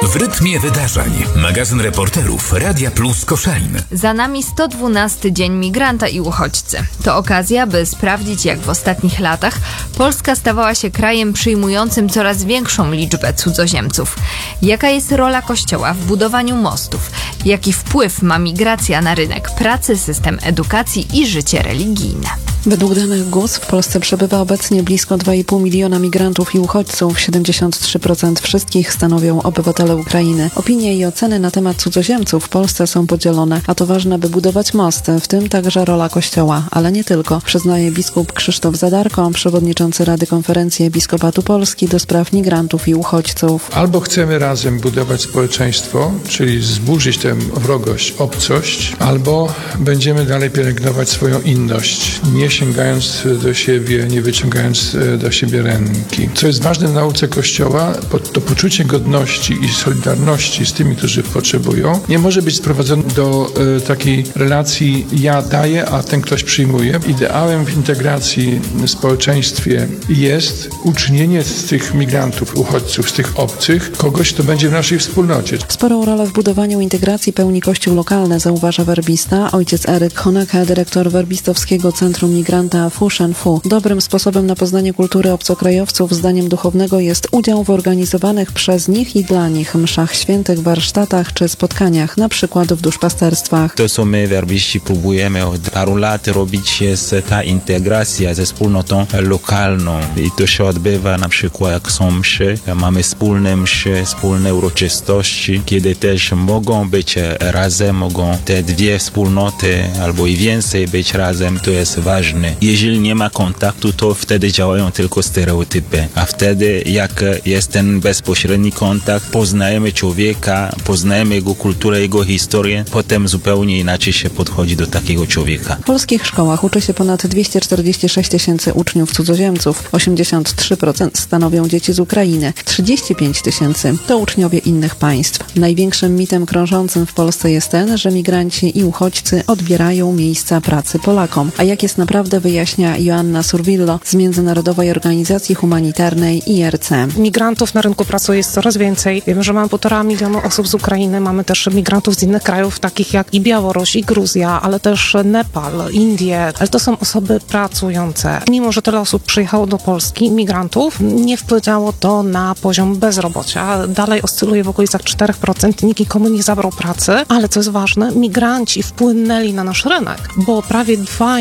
W rytmie wydarzeń. Magazyn reporterów Radia Plus Koszalin. Za nami 112 Dzień Migranta i Uchodźcy. To okazja, by sprawdzić, jak w ostatnich latach Polska stawała się krajem przyjmującym coraz większą liczbę cudzoziemców. Jaka jest rola Kościoła w budowaniu mostów? Jaki wpływ ma migracja na rynek pracy, system edukacji i życie religijne? Według danych GUS w Polsce przebywa obecnie blisko 2,5 miliona migrantów i uchodźców. 73% wszystkich stanowią obywatele Ukrainy. Opinie i oceny na temat cudzoziemców w Polsce są podzielone, a to ważne, by budować mosty, w tym także rola Kościoła, ale nie tylko, przyznaje biskup Krzysztof Zadarko, przewodniczący Rady Konferencji Episkopatu Polski do spraw migrantów i uchodźców. Albo chcemy razem budować społeczeństwo, czyli zburzyć tę wrogość, obcość, albo będziemy dalej pielęgnować swoją inność, nie sięgając do siebie, nie wyciągając do siebie ręki. Co jest ważne w nauce Kościoła, to poczucie godności i solidarności z tymi, którzy potrzebują, nie może być sprowadzone do takiej relacji ja daję, a ten ktoś przyjmuje. Ideałem w integracji w społeczeństwie jest uczynienie z tych migrantów, uchodźców, z tych obcych, kogoś, kto będzie w naszej wspólnocie. Sporą rolę w budowaniu integracji pełni Kościół lokalny, zauważa werbista ojciec Eryk Honeke, dyrektor werbistowskiego Centrum Migranta Fushenfu. Dobrym sposobem na poznanie kultury obcokrajowców, zdaniem duchownego, jest udział w organizowanych przez nich i dla nich mszach świętych, warsztatach czy spotkaniach, na przykład w duszpasterstwach. To, co my werbiści próbujemy od paru lat robić, jest ta integracja ze wspólnotą lokalną. I to się odbywa na przykład jak są mszy. Mamy wspólne mszy, wspólne uroczystości, kiedy też mogą być razem, mogą te dwie wspólnoty albo i więcej być razem. To jest ważne. Jeżeli nie ma kontaktu, to wtedy działają tylko stereotypy. A wtedy, jak jest ten bezpośredni kontakt, poznajemy człowieka, poznajemy jego kulturę, jego historię, potem zupełnie inaczej się podchodzi do takiego człowieka. W polskich szkołach uczy się ponad 246 tysięcy uczniów cudzoziemców. 83% stanowią dzieci z Ukrainy. 35 tysięcy to uczniowie innych państw. Największym mitem krążącym w Polsce jest ten, że migranci i uchodźcy odbierają miejsca pracy Polakom. A jak jest naprawdę, wyjaśnia Joanna Survillo z Międzynarodowej Organizacji Humanitarnej IRC. Migrantów na rynku pracy jest coraz więcej. Wiemy, że mamy 1,5 miliona osób z Ukrainy. Mamy też migrantów z innych krajów, takich jak i Białoruś, i Gruzja, ale też Nepal, Indie. Ale to są osoby pracujące. Mimo że tyle osób przyjechało do Polski, migrantów, nie wpłynęło to na poziom bezrobocia. Dalej oscyluje w okolicach 4%. Nikt nikomu nie zabrał pracy. Ale co jest ważne, migranci wpłynęli na nasz rynek, bo prawie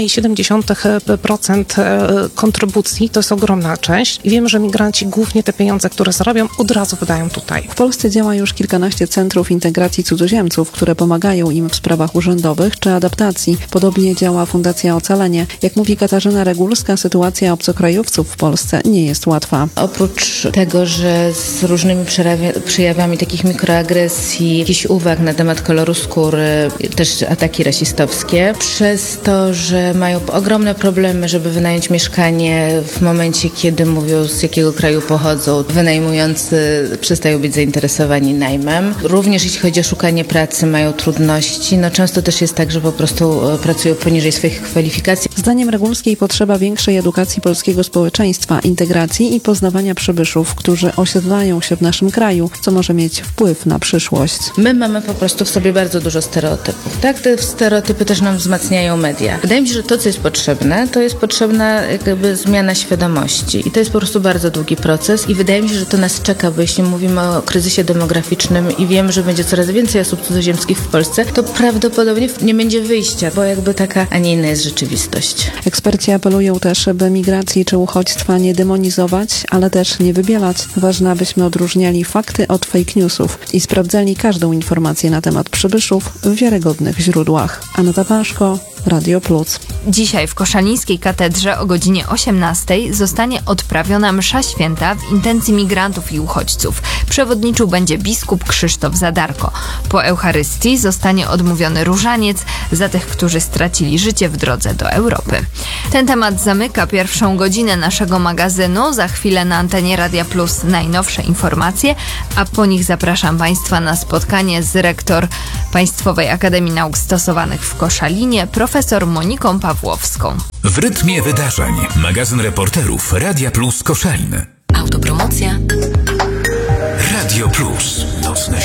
2,7% kontrybucji to jest ogromna część. I wiemy, że migranci głównie te pieniądze, które zarabią, od razu wydają tutaj. W Polsce działa już kilkanaście centrów integracji cudzoziemców, które pomagają im w sprawach urzędowych czy adaptacji. Podobnie działa Fundacja Ocalenie. Jak mówi Katarzyna Regulska, sytuacja obcokrajowców w Polsce nie jest łatwa. Oprócz tego, że z różnymi przejawami takich mikroagresji, jakichś uwag na temat koloru skóry, też ataki rasistowskie, przez to, że mają ogromne problemy, żeby wynająć mieszkanie w momencie, kiedy mówią, z jakiego kraju pochodzą, wynajmujący przestają być zainteresowani najmem. Również jeśli chodzi o szukanie pracy, mają trudności. Często też jest tak, że po prostu pracują poniżej swoich kwalifikacji. Zdaniem Regulskiej potrzeba większej edukacji polskiego społeczeństwa, integracji i poznawania przybyszów, którzy osiedlają się w naszym kraju, co może mieć wpływ na przyszłość. My mamy po prostu w sobie bardzo dużo stereotypów. Tak, te stereotypy też nam wzmacniają media. Wydaje mi się, że to, co jest potrzebne, to jest potrzebna jakby zmiana świadomości. I to jest po prostu bardzo długi proces i wydaje mi się, że to nas czeka, bo jeśli mówimy o kryzysie demograficznym i wiemy, że będzie coraz więcej osób cudzoziemskich w Polsce, to prawdopodobnie nie będzie wyjścia, bo jakby taka, a nie inna jest rzeczywistość. Eksperci apelują też, by migracji czy uchodźstwa nie demonizować, ale też nie wybielać. Ważne, abyśmy odróżniali fakty od fake newsów i sprawdzali każdą informację na temat przybyszów w wiarygodnych źródłach. Aneta Paszko, Radio Plus. Dzisiaj w Koszalińskiej Katedrze o godzinie 18 zostanie odprawiona msza święta w intencji migrantów i uchodźców. Przewodniczył będzie biskup Krzysztof Zadarko. Po Eucharystii zostanie odmówiony różaniec za tych, którzy stracili życie w drodze do Europy. Ten temat zamyka pierwszą godzinę naszego magazynu. Za chwilę na antenie Radia Plus najnowsze informacje, a po nich zapraszam Państwa na spotkanie z rektor Państwowej Akademii Nauk Stosowanych w Koszalinie, profesor Moniką Pawłowską. W rytmie wydarzeń. Magazyn reporterów Radia Plus Koszalin. Autopromocja. Radio Plus. Nocne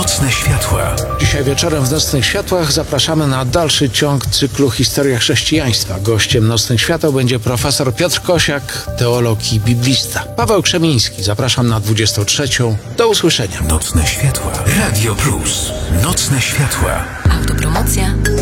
Nocne światła. Dzisiaj wieczorem w Nocnych Światłach zapraszamy na dalszy ciąg cyklu Historia Chrześcijaństwa. Gościem Nocnych Świateł będzie profesor Piotr Kosiak, teolog i biblista. Paweł Krzemiński. Zapraszam na 23. Do usłyszenia. Nocne światła. Radio Plus. Nocne światła. Autopromocja.